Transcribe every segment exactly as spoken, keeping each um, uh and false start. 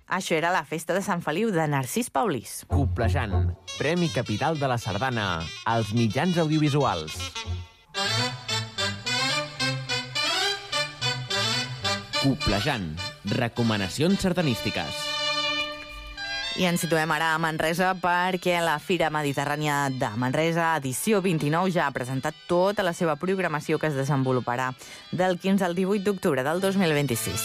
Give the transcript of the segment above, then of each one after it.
Això era la festa de Sant Feliu de Narcís Paulís. Coplejant, Premi Capital de la Sardana als mitjans audiovisuals. Coplejant, recomanacions sardanístiques. I ens situem ara a Manresa perquè la Fira Mediterrània de Manresa, edició vint-i-nou, ja ha presentat tota la seva programació que es desenvoluparà del quinze al divuit d'octubre del dos mil vint-i-sis.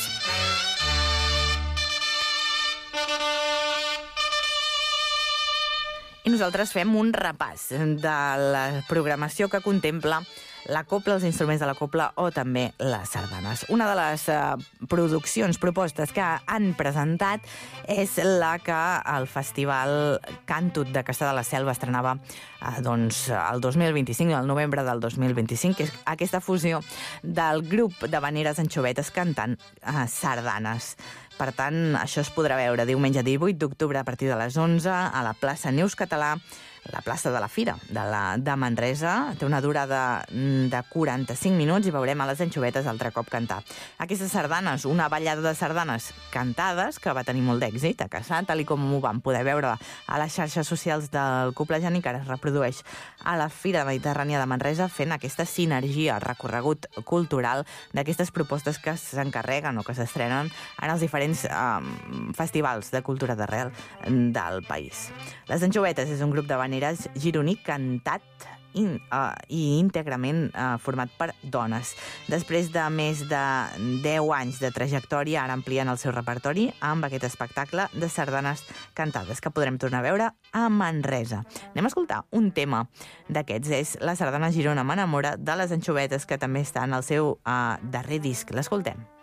I nosaltres fem un repàs de la programació que contempla la copla, els instruments de la copla o també les sardanes. Una de les uh, produccions, propostes que han presentat és la que el Festival Cantut de Cassà de la Selva estrenava uh, doncs, el dos mil vint-i-cinc, el novembre del dos mil vint-i-cinc, que és aquesta fusió del grup d'havaneres anxovetes cantant uh, sardanes. Per tant, això es podrà veure diumenge divuit d'octubre a partir de les onze a la plaça Neus Català, la plaça de la Fira de, la, de Manresa. Té una durada de quaranta-cinc minuts i veurem a les anxovetes altre cop cantar. Aquestes sardanes, una ballada de sardanes cantades que va tenir molt d'èxit a Cassà, tal i com ho vam poder veure a les xarxes socials del Coplejant i que ara es reprodueix a la Fira Mediterrània de Manresa, fent aquesta sinergia, recorregut cultural d'aquestes propostes que s'encarreguen o que s'estrenen en els diferents um, festivals de cultura d'arrel del país. Les anxovetes és un grup de gironí cantat i, uh, i íntegrament uh, format per dones. Després de més de deu anys de trajectòria, ara amplien el seu repertori amb aquest espectacle de sardanes cantades que podrem tornar a veure a Manresa. Anem a escoltar un tema d'aquests, és la sardana Girona m'enamora de les anxovetes, que també està en el seu uh, darrer disc. L'escoltem.